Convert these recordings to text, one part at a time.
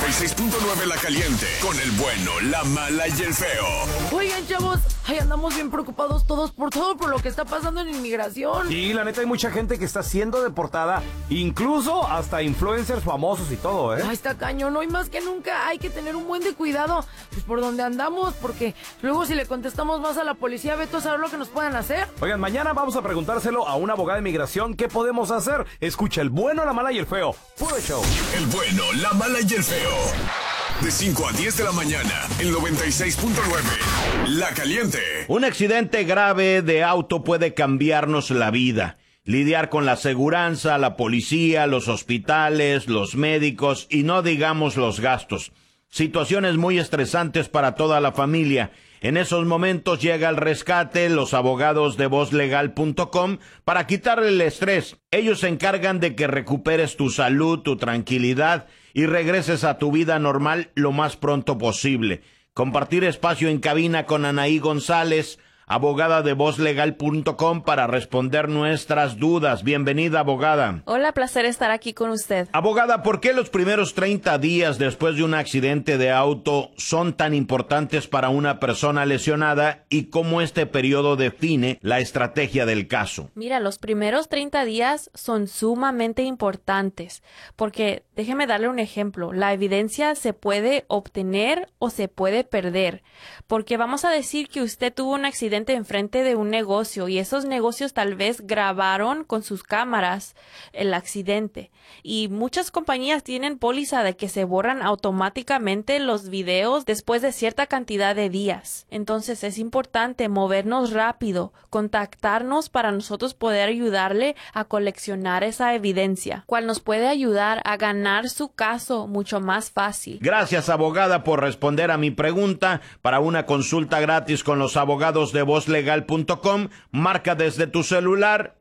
96.9 La Caliente, con el bueno, la mala y el feo. Oigan, chavos, andamos bien preocupados todos por lo que está pasando en inmigración. Y la neta hay mucha gente que está siendo deportada, incluso hasta influencers famosos y todo, ¿eh? Ay, está cañón, hoy más que nunca hay que tener un buen de cuidado, pues por donde andamos, porque luego si le contestamos más a la policía, Beto, a saber lo que nos puedan hacer. Oigan, mañana vamos a preguntárselo a una abogada de inmigración qué podemos hacer. Escucha el bueno, la mala y el feo. Puro show. El bueno, la mala y el feo. De 5 a 10 de la mañana, el 96.9. La Caliente. Un accidente grave de auto puede cambiarnos la vida. Lidiar con la aseguranza, la policía, los hospitales, los médicos y no digamos los gastos. Situaciones muy estresantes para toda la familia. En esos momentos llega el rescate, los abogados de vozlegal.com para quitarle el estrés. Ellos se encargan de que recuperes tu salud, tu tranquilidad y regreses a tu vida normal lo más pronto posible. Compartir espacio en cabina con Anaí González, abogada de vozlegal.com, para responder nuestras dudas. Bienvenida, abogada. Hola, placer estar aquí con usted. Abogada, ¿por qué los primeros 30 días después de un accidente de auto son tan importantes para una persona lesionada y cómo este periodo define la estrategia del caso? Mira, los primeros 30 días son sumamente importantes porque, déjeme darle un ejemplo, la evidencia se puede obtener o se puede perder, porque vamos a decir que usted tuvo un accidente enfrente de un negocio y esos negocios tal vez grabaron con sus cámaras el accidente, y muchas compañías tienen póliza de que se borran automáticamente los videos después de cierta cantidad de días. Entonces es importante movernos rápido, contactarnos para nosotros poder ayudarle a coleccionar esa evidencia, cual nos puede ayudar a ganar su caso mucho más fácil. Gracias, abogada, por responder a mi pregunta. Para una consulta gratis con los abogados de vozlegal.com, marca desde tu celular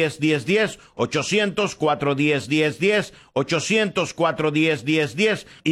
800-410-1010, 800-410-1010, 800-410-1010 y